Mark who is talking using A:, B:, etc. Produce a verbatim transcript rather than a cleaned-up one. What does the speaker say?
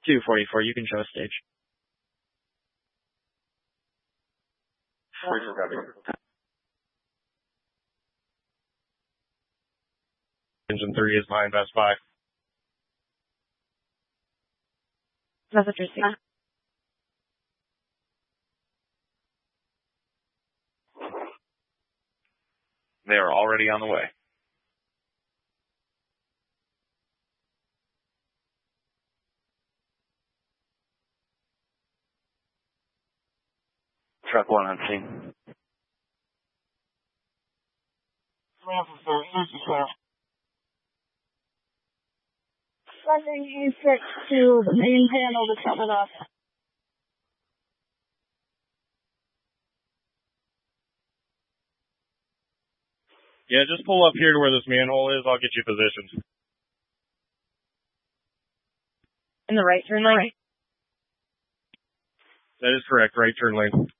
A: two forty-four, you can show stage.
B: Engine three is behind Best Buy.
C: That's what you're seeing.
B: They are already on the way.
D: Truck one on scene.
C: Sending E six to the main panel to shut it off.
B: Yeah, just pull up here to where this manhole is. I'll get you positioned.
C: In the right turn lane?
B: That is correct. Right turn lane.